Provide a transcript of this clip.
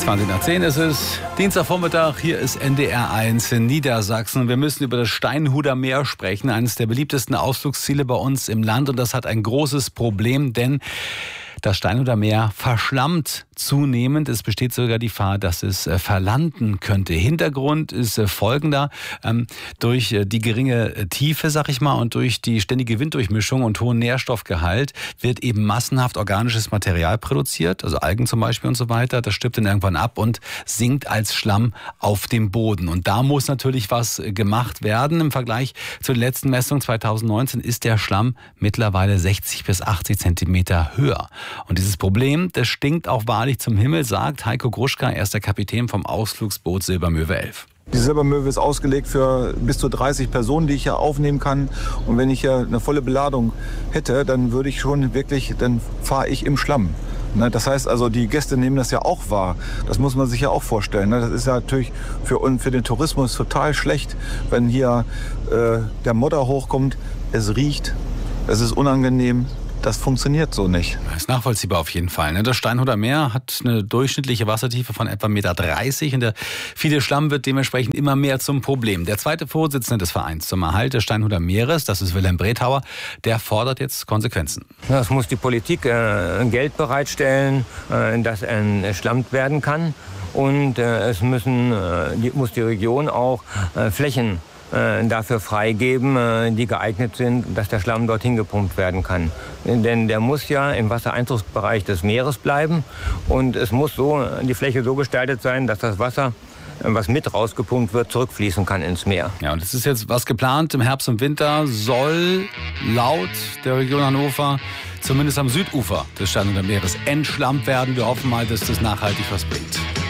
20 nach 10 ist es. Dienstagvormittag, hier ist NDR1 in Niedersachsen. Wir müssen über das Steinhuder Meer sprechen, eines der beliebtesten Ausflugsziele bei uns im Land. Und das hat ein großes Problem, denn das Steinhuder Meer verschlammt zunehmend. Es besteht sogar die Gefahr, dass es verlanden könnte. Hintergrund ist folgender. Durch die geringe Tiefe, sag ich mal, und durch die ständige Winddurchmischung und hohen Nährstoffgehalt wird eben massenhaft organisches Material produziert, also Algen zum Beispiel und so weiter. Das stirbt dann irgendwann ab und sinkt als Schlamm auf dem Boden. Und da muss natürlich was gemacht werden. Im Vergleich zur letzten Messung 2019 ist der Schlamm mittlerweile 60 bis 80 Zentimeter höher. Und dieses Problem, das stinkt auch wahrlich zum Himmel, sagt Heiko Gruschka, er ist der Kapitän vom Ausflugsboot Silbermöwe 11. Die Silbermöwe ist ausgelegt für bis zu 30 Personen, die ich hier aufnehmen kann. Und wenn ich hier eine volle Beladung hätte, dann fahre ich im Schlamm. Das heißt also, die Gäste nehmen das ja auch wahr. Das muss man sich ja auch vorstellen. Das ist ja natürlich für den Tourismus total schlecht, wenn hier der Modder hochkommt. Es riecht, es ist unangenehm. Das funktioniert so nicht. Das ist nachvollziehbar auf jeden Fall. Das Steinhuder Meer hat eine durchschnittliche Wassertiefe von etwa 1,30 Meter. Und der viele Schlamm wird dementsprechend immer mehr zum Problem. Der zweite Vorsitzende des Vereins zum Erhalt des Steinhuder Meeres, das ist Wilhelm Brethauer, der fordert jetzt Konsequenzen. Es muss die Politik Geld bereitstellen, dass entschlammt werden kann. Und muss die Region auch Flächen dafür freigeben, die geeignet sind, dass der Schlamm dorthin gepumpt werden kann. Denn der muss ja im Wassereinzugsbereich des Meeres bleiben und es muss die Fläche so gestaltet sein, dass das Wasser, was mit rausgepumpt wird, zurückfließen kann ins Meer. Ja, und es ist jetzt was geplant. Im Herbst und Winter soll laut der Region Hannover zumindest am Südufer des Steinhuder Meeres entschlammt werden. Wir hoffen mal, dass das nachhaltig was bringt.